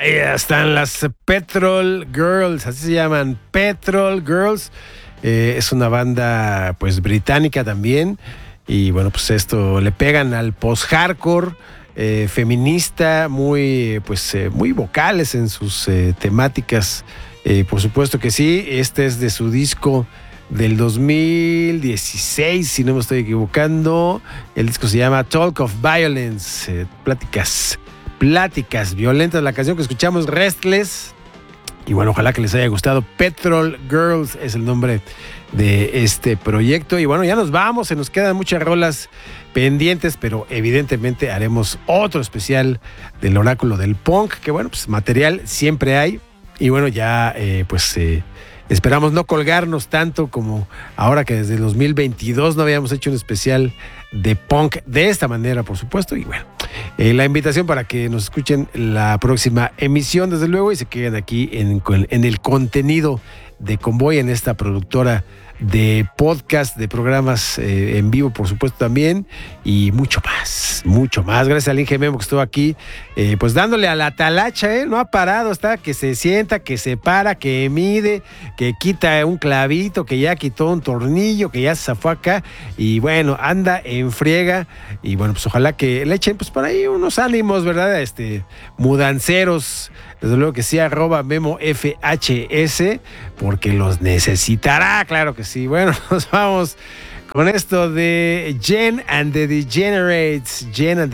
Ahí están las Petrol Girls, así se llaman, Petrol Girls. Es una banda pues británica también. Y bueno, pues esto le pegan al post-hardcore feminista, muy vocales en sus temáticas. Por supuesto que sí, este es de su disco del 2016, si no me estoy equivocando. El disco se llama Talk of Violence, pláticas violentas. La canción que escuchamos, Restless. Y bueno, ojalá que les haya gustado. Petrol Girls es el nombre de este proyecto. Y bueno, ya nos vamos, se nos quedan muchas rolas pendientes, pero evidentemente haremos otro especial del Oráculo del Punk, que bueno, pues material siempre hay. Y bueno, ya esperamos no colgarnos tanto como ahora que desde el 2022 no habíamos hecho un especial de punk de esta manera, por supuesto. Y bueno, la invitación para que nos escuchen la próxima emisión, desde luego, y se queden aquí en el contenido de Convoy, en esta productora de podcast, de programas en vivo, por supuesto, también, y mucho más. Gracias al Inge Memo que estuvo aquí, pues dándole a la talacha, no ha parado, está que se sienta, que se para, que mide, que quita un clavito, que ya quitó un tornillo, que ya se zafó acá, y bueno, anda en friega, y bueno, pues ojalá que le echen pues por ahí unos ánimos, ¿verdad? Mudanceros, desde luego que sí, @MemoFHS, porque los necesitará, claro que sí. Bueno, nos vamos con esto de Jen and the Degenerates,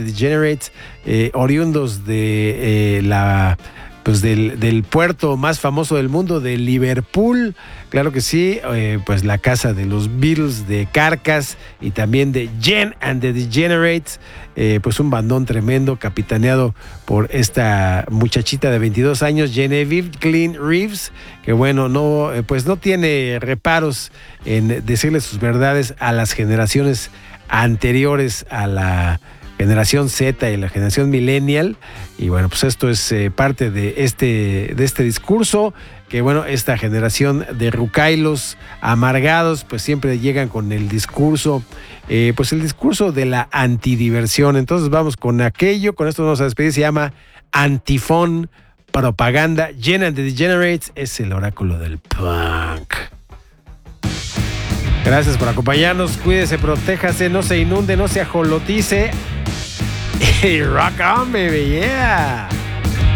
oriundos de del puerto más famoso del mundo, de Liverpool, claro que sí, pues la casa de los Beatles, de Carcass, y también de Jen and the Degenerates, pues un bandón tremendo capitaneado por esta muchachita de 22 años, Genevieve Clean Reeves, que bueno, no tiene reparos en decirle sus verdades a las generaciones anteriores a la generación Z y la generación millennial. Y bueno, pues esto es parte de este discurso, que bueno, esta generación de rucailos amargados pues siempre llegan con el discurso, pues el discurso de la antidiversión. Entonces vamos con aquello, con esto nos vamos a despedir, se llama Antifón Propaganda. Jen and the Degenerates es el oráculo del punk. Gracias por acompañarnos, cuídese, protéjase, no se inunde, no se ajolotice. Hey, rock on, baby, yeah.